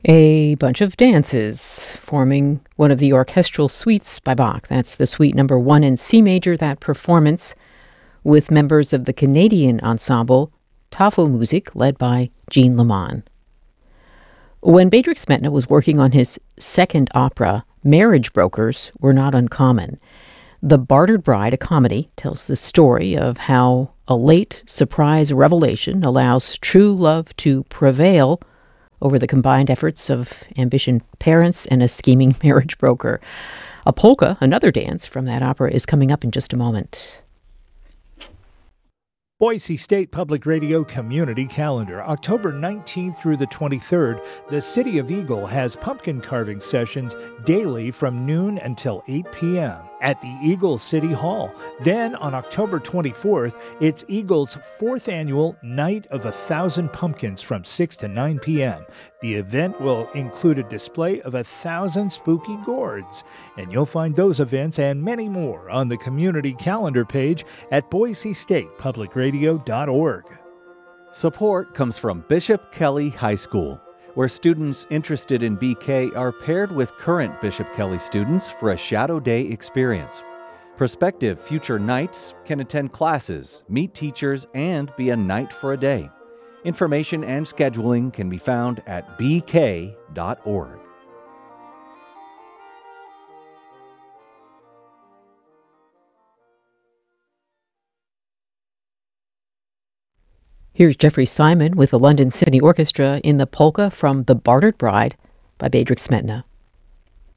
A bunch of dances forming one of the orchestral suites by Bach. That's the suite number 1 in C major, that performance with members of the Canadian ensemble Tafelmusik, led by Jean Lamont. When Bedřich Smetana was working on his second opera, marriage brokers were not uncommon. The Bartered Bride, a comedy, tells the story of how a late surprise revelation allows true love to prevail over the combined efforts of ambitious parents and a scheming marriage broker. A polka, another dance from that opera, is coming up in just a moment. Boise State Public Radio Community Calendar. October 19th through the 23rd, the City of Eagle has pumpkin carving sessions daily from noon until 8 p.m. at the Eagle City Hall. Then on October 24th, it's Eagle's 4th annual Night of 1,000 Pumpkins from 6 to 9 p.m. The event will include a display of 1,000 spooky gourds, and you'll find those events and many more on the community calendar page at BoiseStatePublicRadio.org. Support comes from Bishop Kelly High School, where students interested in BK are paired with current Bishop Kelly students for a Shadow Day experience. Prospective future Knights can attend classes, meet teachers, and be a Knight for a day. Information and scheduling can be found at bk.org. Here's Jeffrey Simon with the London Symphony Orchestra in the polka from The Bartered Bride by Bedřich Smetana.